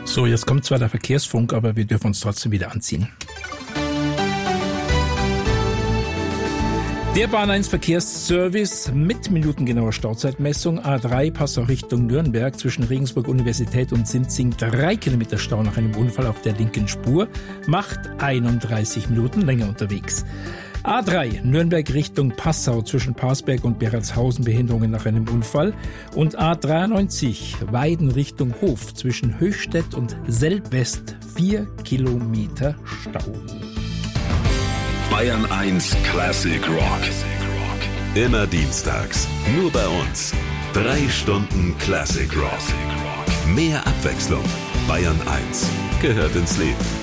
So, jetzt kommt zwar der Verkehrsfunk, aber wir dürfen uns trotzdem wieder anziehen. Der Bahn 1 Verkehrsservice mit minutengenauer Stauzeitmessung. A3 Passau Richtung Nürnberg zwischen Regensburg Universität und Sinzing 3 Kilometer Stau nach einem Unfall auf der linken Spur. Macht 31 Minuten länger unterwegs. A3 Nürnberg Richtung Passau zwischen Parsberg und Beratshausen Behinderungen nach einem Unfall. Und A93 Weiden Richtung Hof zwischen Höchstädt und Selbwest 4 Kilometer Stau. Bayern 1 Classic Rock. Immer dienstags. Nur bei uns. 3 Stunden Classic Rock. Mehr Abwechslung. Bayern 1 gehört ins Leben.